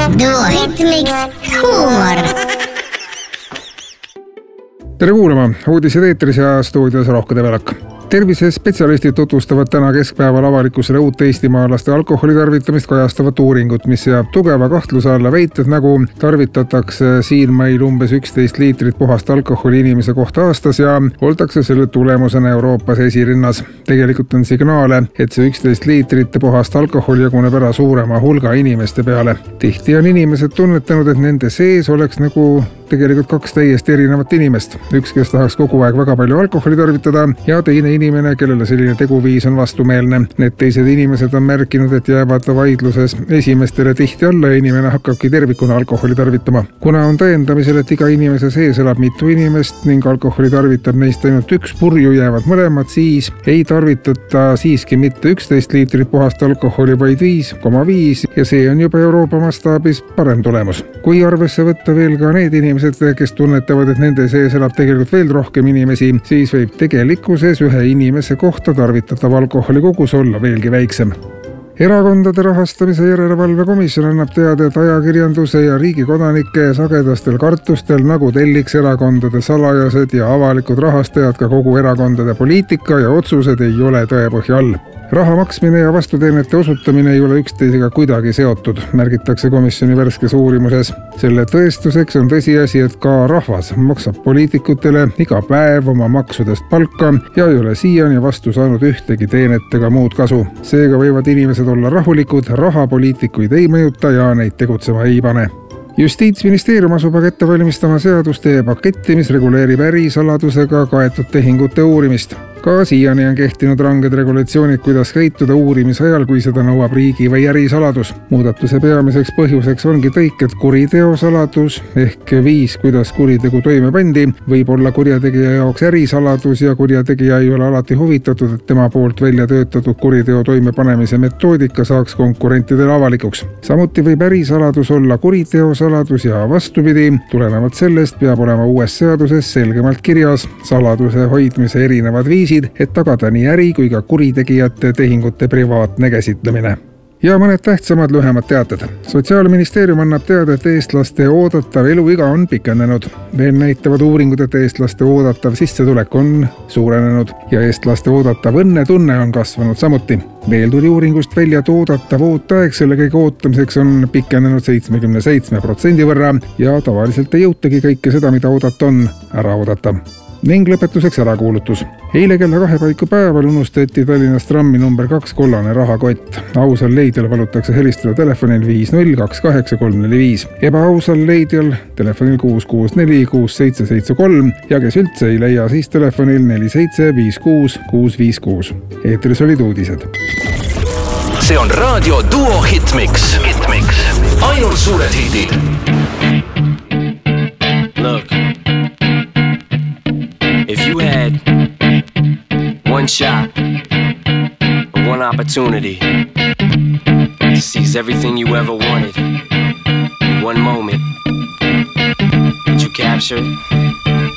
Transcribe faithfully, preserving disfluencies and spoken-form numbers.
Duo Hitmix huumor. Tere kuulama, uudised eetris ja stuudios Rohke Develak. Tervisespetsialistid tutvustavad täna keskpäeval avalikkusele uut eestimaalaste alkoholi tarvitamist kajastavat uuringut, mis seab tugeva kahtluse alla väited, nagu tarvitatakse siin meil umbes üksteist liitrit puhast alkoholi inimese kohta aastas ja oldakse selle tulemusena Euroopas esirinnas. Tegelikult on signaale, et see üksteist liitrit puhast alkoholi jaguneb ära suurema hulga inimeste peale. Tihti on inimesed tunnetanud, et nende sees oleks nagu tegelikult kaks täiesti erinevat inimest. Üks, kes tahaks kogu aeg väga palju alkoholi tarvitada ja teine inimene, kellele selline teguviis on vastumeelne. Need teised inimesed on märkinud, et jäävad vaidluses esimestele tihti alla ja inimene hakkabki tervikuna alkoholi tarvitama. Kuna on tõendamisel, et iga inimese sees elab mitu inimest ning alkoholi tarvitab neist ainult üks purju, jäävad mõlemad, siis ei tarvitata siiski mitte üksteist liitrit puhast alkoholi, vaid viis koma viis ja see on juba Euroopa mastaabis parem tulemus. Kui arvesse võtta veel ka need inimesed, kes tunnetavad, et nende sees elab tegelikult veel rohkem inimesi, siis võib tegelikkuses ühe inimese kohta tarvitatav alkoholi kogus olla veelgi väiksem. Erakondade rahastamise järelevalve komisjon annab teada, et ajakirjanduse ja riigi kodanike sagedastel kartustel, nagu telliks erakondade salajased ja avalikud rahastajad ka kogu erakondade poliitika ja otsused, ei ole tõepõhja all. Raha maksmine ja vastuteenete osutamine ei ole üksteisega kuidagi seotud, märgitakse komisjoni värskes uurimuses. Selle tõestuseks on tõsiasi, et ka rahvas maksab poliitikutele iga päev oma maksudest palka ja ei ole siiani vastu saanud ühtegi teenet ega muud kasu. Seega võivad inimesed olla rahulikud, raha poliitikuid ei mõjuta ja neid tegutsema ei pane. Justiitsministeerium asub aga ette valmistama seaduste paketti, mis reguleerib ärisaladusega kaetud tehingute uurimist. Ka siiani on kehtinud ranged regulatsioonid, kuidas käituda uurimise ajal, kui seda nõuab riigi või ärisaladus. Muudatuse peamiseks põhjuseks ongi tõik, et kuriteosaladus ehk viis, kuidas kuritegu toime pandi, võib olla kurjategija jaoks ärisaladus ja kurjategija ei ole alati huvitatud, et tema poolt välja töötatud kuriteo toimepanemise metoodika saaks konkurentidele avalikuks. Samuti võib ärisaladus olla kuriteosaladus ja vastupidi. Tulenevalt sellest peab olema uues seaduses selgemalt kirjas saladuse hoidmise erinevad viisid, et tagada nii äri kui ka kuritegijate tehingute privaatne käsitlemine. Ja mõned tähtsamad lühemad teated. Sotsiaalministeerium annab teada, et eestlaste oodatav eluiga on pikenenud. Veel näitavad uuringud, et eestlaste oodatav sissetulek on suurenenud ja eestlaste oodatav õnnetunne on kasvanud samuti. Veel tuli uuringust välja, et oodatav ootaeg selle kõige ootamiseks on pikenenud seitsekümmend seitse protsendi võrra ja tavaliselt ei jõutagi kõike seda, mida oodata on, ära oodata. Ning lõpetuseks ärakuulutus. Eile kella kahe paiku päeval unustati Tallinnas trammi number kaks kollane rahakott. Ausal leidjal palutakse helistada telefonil viis null kaks kaheksa kolm neli viis. Ebaausal leidjal telefonil kuus kuus neli kuus seitse seitse kolm ja kes üldse ei leia, siis telefonil neli seitse viis kuus kuus viis kuus. Eetris olid uudised. See on raadio Duo Hitmix. Hitmix. Ainult suured hitid. Look. If you had one shot or one opportunity to seize everything you ever wanted in one moment, would you capture it?